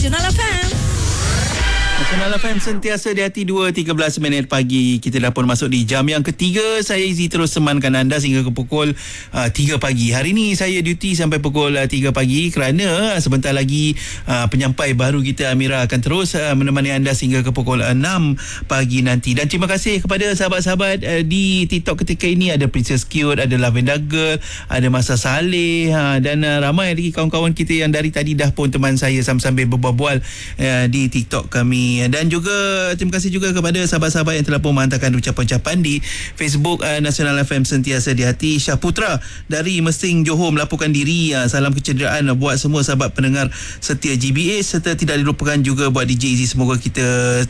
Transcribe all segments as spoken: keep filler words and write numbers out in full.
Nasional F M. Nasional F M sentiasa di hati. Dua tiga belas minit pagi. Kita dah pun masuk di jam yang ketiga. Saya Izzy terus semankan anda sehingga ke pukul uh, tiga pagi. Hari ni saya duty sampai pukul uh, tiga pagi kerana uh, sebentar lagi uh, penyampai baru kita Amira akan terus uh, menemani anda sehingga ke pukul enam pagi nanti. Dan terima kasih kepada sahabat-sahabat uh, di TikTok ketika ini. Ada Princess Cute, ada Lavender Girl, ada Masa Saleh, uh, dan uh, ramai lagi kawan-kawan kita yang dari tadi dah pun teman saya sambil-sambil berbual-bual uh, di TikTok kami. Dan juga terima kasih juga kepada sahabat-sahabat yang telah pun menghantarkan ucapan-ucapan di Facebook uh, Nasional F M sentiasa di hati. Syah Putra dari Mesing Johor melaporkan diri. Uh, salam kecederaan uh, buat semua sahabat pendengar setia G B A serta tidak dilupakan juga buat D J Izzy. Semoga kita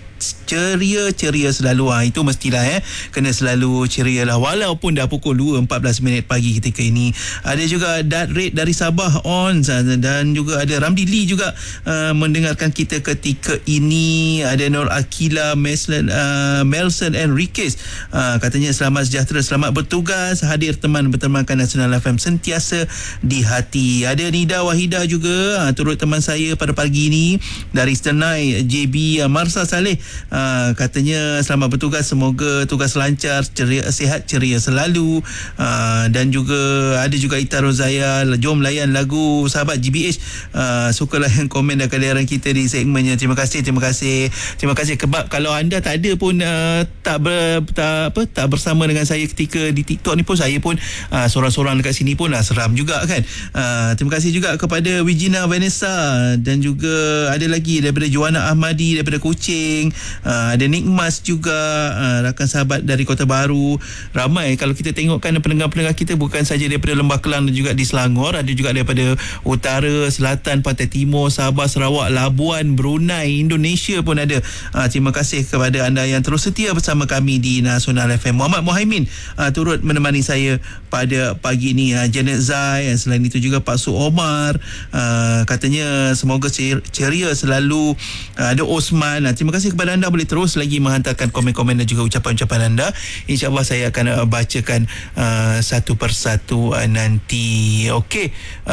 ceria-ceria selalu. Ha, itu mestilah eh kena selalu ceria lah walaupun dah pukul dua empat belas minit pagi ketika ini. Ada juga Dat Red dari Sabah on, dan juga ada Ramdi Lee juga uh, mendengarkan kita ketika ini. Ada Nur Akila, Melson, uh, Melson Enriquez, uh, katanya selamat sejahtera, selamat bertugas, hadir teman bertemankan Nasional F M sentiasa di hati. Ada Nida Wahidah juga uh, turut teman saya pada pagi ini dari Stenai. J B uh, Marsa Saleh, uh, katanya selamat bertugas, semoga tugas lancar, ceria, sihat ceria selalu. Uh, dan juga ada juga Ita Rozaya, jom layan lagu sahabat G B H. Uh, suka layan komen dan kalian kita di segmennya. Terima kasih, terima kasih. Terima kasih. Kebab kalau anda tak ada pun uh, tak ber, tak apa tak bersama dengan saya ketika di TikTok ni pun, saya pun uh, sorang-sorang dekat sini pun uh, seram juga kan. Uh, terima kasih juga kepada Wijina Vanessa, dan juga ada lagi daripada Joanna Ahmadi daripada Kuching. Uh, ada Nikmas juga, uh, rakan sahabat dari Kota Baru. Ramai kalau kita tengokkan pendengar-pendengar kita bukan saja daripada Lembah Kelang dan juga di Selangor, ada juga daripada utara, selatan, pantai timur, Sabah, Sarawak, Labuan, Brunei, Indonesia pun ada. Uh, terima kasih kepada anda yang terus setia bersama kami di Nasional F M. Muhammad Muhaimin uh, turut menemani saya pada pagi ini. Uh, Janet Zai, uh, selain itu juga Pak Su Omar, uh, katanya semoga ceria selalu. Uh, ada Osman. Uh, terima kasih kepada anda, boleh terus lagi menghantarkan komen-komen dan juga ucapan-ucapan anda. InsyaAllah saya akan uh, bacakan uh, satu persatu uh, nanti. Okey,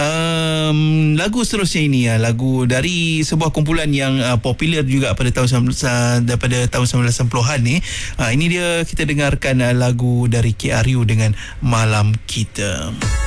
um, lagu seterusnya ini uh, lagu dari sebuah kumpulan yang uh, popular juga pada tahun daripada tahun sembilan belas sembilan puluhan ni. Ha, ini dia kita dengarkan uh, lagu dari K R U dengan Malam Kita.